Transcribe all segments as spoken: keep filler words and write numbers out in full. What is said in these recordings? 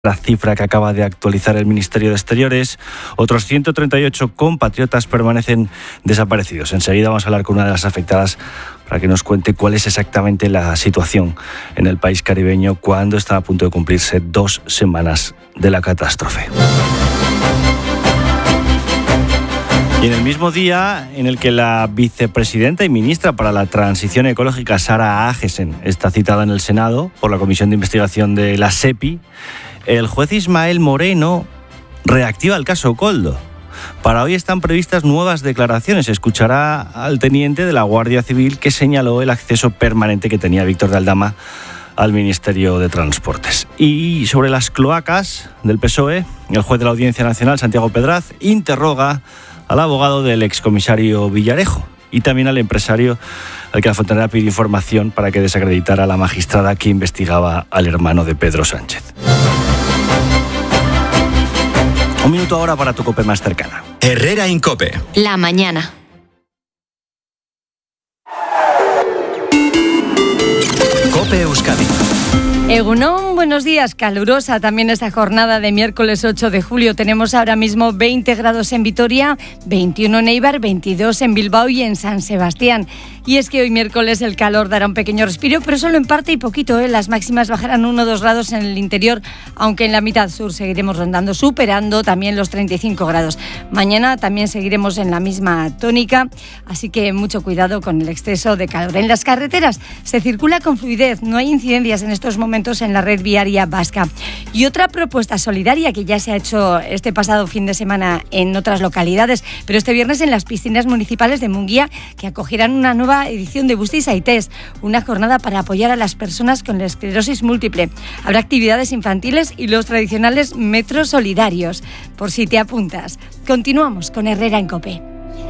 La cifra que acaba de actualizar el Ministerio de Exteriores. Otros ciento treinta y ocho compatriotas permanecen desaparecidos. Enseguida vamos a hablar con una de las afectadas para que nos cuente cuál es exactamente la situación en el país caribeño cuando está a punto de cumplirse dos semanas de la catástrofe. Y en el mismo día en el que la vicepresidenta y ministra para la Transición Ecológica, Sara Agesen, está citada en el Senado por la Comisión de Investigación de la SEPI, el juez Ismael Moreno reactiva el caso Koldo. Para hoy están previstas nuevas declaraciones. Escuchará al teniente de la Guardia Civil que señaló el acceso permanente que tenía Víctor de Aldama al Ministerio de Transportes. Y sobre las cloacas del P S O E, el juez de la Audiencia Nacional, Santiago Pedraz, interroga al abogado del excomisario Villarejo y también al empresario al que la Fontanera pidió información para que desacreditara a la magistrada que investigaba al hermano de Pedro Sánchez. Un minuto ahora para tu COPE más cercana. Herrera en COPE. La mañana. COPE Euskadi. Egunon, buenos días. Calurosa también esta jornada de miércoles ocho de julio. Tenemos ahora mismo veinte grados en Vitoria, veintiuno en Eibar, veintidós en Bilbao y en San Sebastián. Y es que hoy miércoles el calor dará un pequeño respiro, pero solo en parte y poquito, ¿eh? Las máximas bajarán uno o dos grados en el interior, aunque en la mitad sur seguiremos rondando, superando también los treinta y cinco grados. Mañana también seguiremos en la misma tónica, así que mucho cuidado con el exceso de calor. En las carreteras se circula con fluidez, no hay incidencias en estos momentos en la red viaria vasca. Y otra propuesta solidaria que ya se ha hecho este pasado fin de semana en otras localidades, pero este viernes en las piscinas municipales de Munguía, que acogerán una nueva edición de Busti Zaitez, una jornada para apoyar a las personas con la esclerosis múltiple. Habrá actividades infantiles y los tradicionales metros solidarios, por si te apuntas. Continuamos con Herrera en COPE.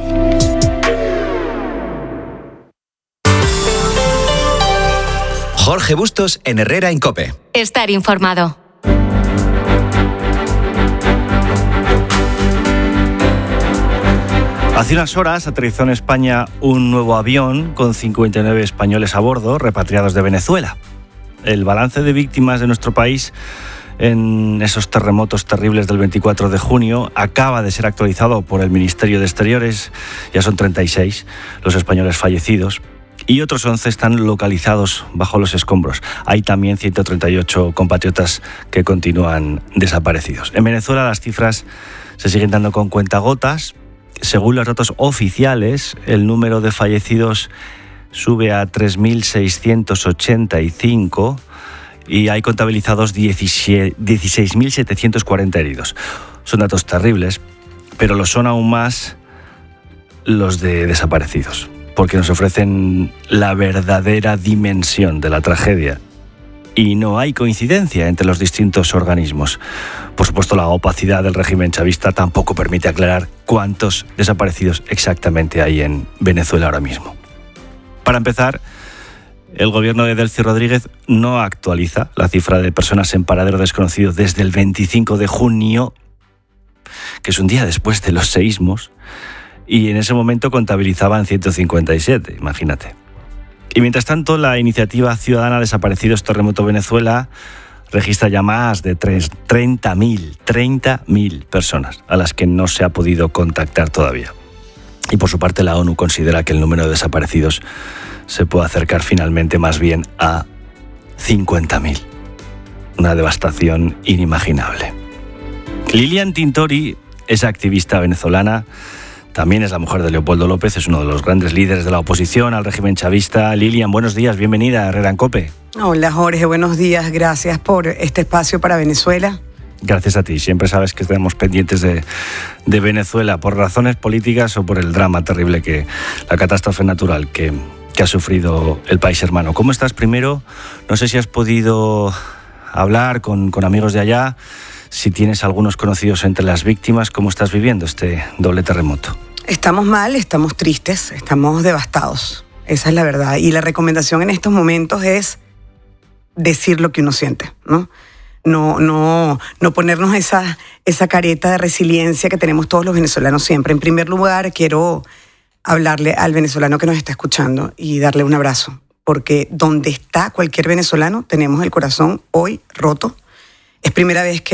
Jorge Bustos en Herrera en COPE. Estar informado. Hace unas horas aterrizó en España un nuevo avión con cincuenta y nueve españoles a bordo, repatriados de Venezuela. El balance de víctimas de nuestro país en esos terremotos terribles del veinticuatro de junio acaba de ser actualizado por el Ministerio de Exteriores. Ya son treinta y seis los españoles fallecidos y otros once están localizados bajo los escombros. Hay también ciento treinta y ocho compatriotas que continúan desaparecidos. En Venezuela las cifras se siguen dando con cuentagotas. Según los datos oficiales, el número de fallecidos sube a tres mil seiscientos ochenta y cinco y hay contabilizados dieciséis mil setecientos cuarenta heridos. Son datos terribles, pero lo son aún más los de desaparecidos, porque nos ofrecen la verdadera dimensión de la tragedia. Y no hay coincidencia entre los distintos organismos. Por supuesto, la opacidad del régimen chavista tampoco permite aclarar cuántos desaparecidos exactamente hay en Venezuela ahora mismo. Para empezar, el gobierno de Delcy Rodríguez no actualiza la cifra de personas en paradero desconocido desde el veinticinco de junio, que es un día después de los seísmos, y en ese momento contabilizaban ciento cincuenta y siete, imagínate. Y mientras tanto, la iniciativa ciudadana Desaparecidos Terremoto Venezuela registra ya más de treinta mil personas a las que no se ha podido contactar todavía. Y por su parte, la ONU considera que el número de desaparecidos se puede acercar finalmente más bien a cincuenta mil. Una devastación inimaginable. Lilian Tintori es activista venezolana. También es la mujer de Leopoldo López, es uno de los grandes líderes de la oposición al régimen chavista. Lilian, buenos días, bienvenida a Herrera en COPE. Hola Jorge, buenos días, gracias por este espacio para Venezuela. Gracias a ti, siempre sabes que estamos pendientes de, de Venezuela por razones políticas o por el drama terrible, que la catástrofe natural que, que ha sufrido el país hermano. ¿Cómo estás primero? No sé si has podido hablar con, con amigos de allá. Si tienes algunos conocidos entre las víctimas, ¿cómo estás viviendo este doble terremoto? Estamos mal, estamos tristes, estamos devastados. Esa es la verdad. Y la recomendación en estos momentos es decir lo que uno siente, ¿no? No, no, no ponernos esa, esa careta de resiliencia que tenemos todos los venezolanos siempre. En primer lugar, quiero hablarle al venezolano que nos está escuchando y darle un abrazo, porque donde está cualquier venezolano tenemos el corazón hoy roto. Es primera vez que